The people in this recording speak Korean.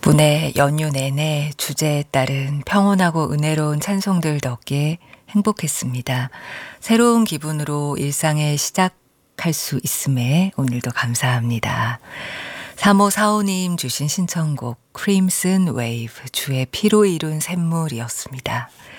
덕분에 연휴 내내 주제에 따른 평온하고 은혜로운 찬송들 덕에 행복했습니다. 새로운 기분으로 일상을 시작할 수 있음에 오늘도 감사합니다. 3545님 주신 신청곡 크림슨 웨이브 주의 피로 이룬 샘물이었습니다.